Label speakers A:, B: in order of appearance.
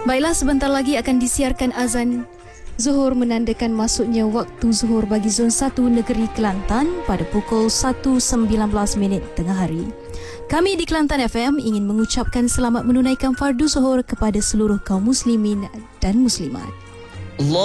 A: Baiklah, sebentar lagi akan disiarkan azan Zuhur menandakan masuknya waktu zuhur bagi Zon 1 Negeri Kelantan pada pukul 1.19 tengah hari. Kami di Kelantan FM ingin mengucapkan selamat menunaikan fardu zuhur kepada seluruh kaum muslimin dan muslimat.